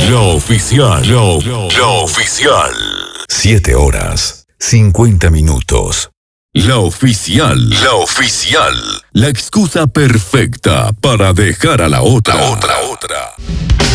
La oficial. La oficial. 7 horas, 50 minutos. La oficial. La oficial. La excusa perfecta para dejar a la otra.